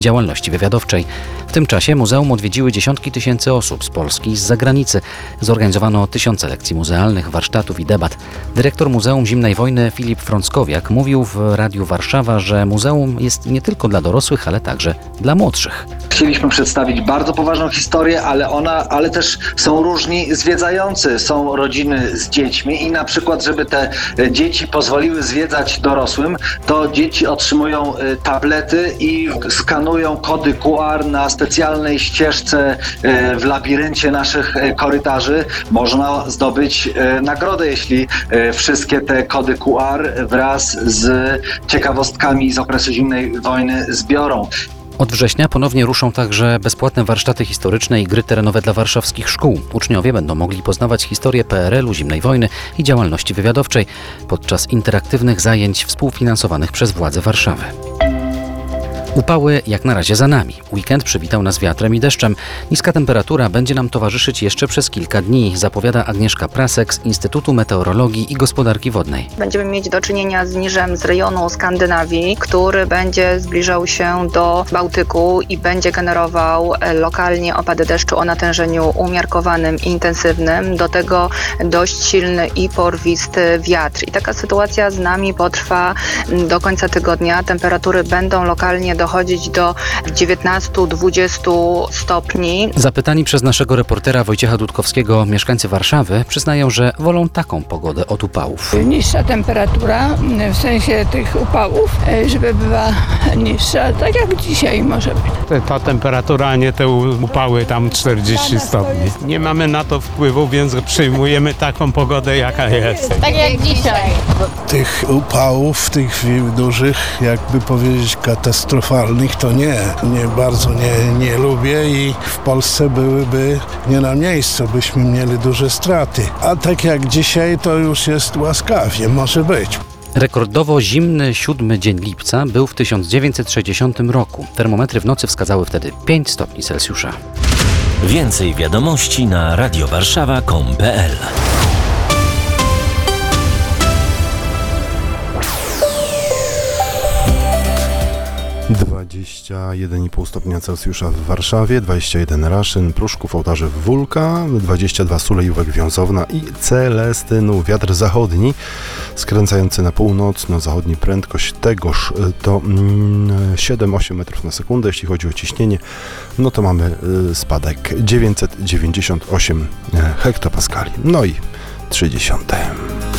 działalności wywiadowczej. W tym czasie muzeum odwiedziły dziesiątki tysięcy osób z Polski i z zagranicy. Zorganizowano tysiące lekcji muzealnych, warsztatów i debat. Dyrektor Muzeum Zimnej Wojny Filip Frąckowiak mówił w Radiu Warszawa, że muzeum jest nie tylko dla dorosłych, ale także dla młodszych. Chcieliśmy przedstawić bardzo poważną historię, ale też są różni zwiedzający, są rodziny z dziećmi i na przykład, żeby te dzieci pozwoliły zwiedzać dorosłym, to dzieci otrzymują tablety i skanują kody QR na specjalnej ścieżce w labiryncie naszych korytarzy. Można zdobyć nagrodę, jeśli wszystkie te kody QR wraz z ciekawostkami z okresu zimnej wojny zbiorą. Od września ponownie ruszą także bezpłatne warsztaty historyczne i gry terenowe dla warszawskich szkół. Uczniowie będą mogli poznawać historię PRL-u, zimnej wojny i działalności wywiadowczej podczas interaktywnych zajęć współfinansowanych przez władze Warszawy. Upały jak na razie za nami. Weekend przywitał nas wiatrem i deszczem. Niska temperatura będzie nam towarzyszyć jeszcze przez kilka dni, zapowiada Agnieszka Prasek z Instytutu Meteorologii i Gospodarki Wodnej. Będziemy mieć do czynienia z niżem z rejonu Skandynawii, który będzie zbliżał się do Bałtyku i będzie generował lokalnie opady deszczu o natężeniu umiarkowanym i intensywnym. Do tego dość silny i porwisty wiatr. I taka sytuacja z nami potrwa do końca tygodnia. Temperatury będą lokalnie dochodzić do 19-20 stopni. Zapytani przez naszego reportera Wojciecha Dudkowskiego mieszkańcy Warszawy przyznają, że wolą taką pogodę od upałów. Niższa temperatura, w sensie tych upałów, żeby była niższa, tak jak dzisiaj może być. Ta temperatura, a nie te upały tam 40 stopni. Nie mamy na to wpływu, więc przyjmujemy taką pogodę, jaka jest. Tak jak dzisiaj. Tych upałów, tych dużych, jakby powiedzieć katastrofalnych, to bardzo nie lubię i w Polsce byłyby nie na miejscu, byśmy mieli duże straty. A tak jak dzisiaj, to już jest łaskawie, może być. Rekordowo zimny 7 dzień lipca był w 1960 roku. Termometry w nocy wskazały wtedy 5 stopni Celsjusza. Więcej wiadomości na radiowarszawa.com.pl. 21,5 stopnia Celsjusza w Warszawie, 21 Raszyn, Pruszków, Ołtarzów, Wólka, 22 Sulejówek, Wiązowna i Celestynów. Wiatr zachodni skręcający na północno-zachodni, prędkość tegoż to 7-8 metrów na sekundę. Jeśli chodzi o ciśnienie, no to mamy spadek 998 hektopaskali. No i 30.